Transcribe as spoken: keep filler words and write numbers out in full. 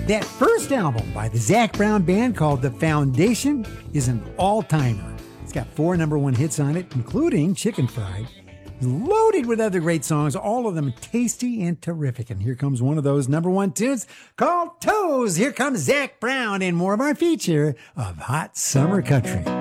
That first album by the Zac Brown Band called The Foundation is an all-timer. It's got four number one hits on it, including Chicken Fried. It's loaded with other great songs, all of them tasty and terrific. And here comes one of those number one tunes called Toes. Here comes Zac Brown and more of our feature of Hot Summer Country.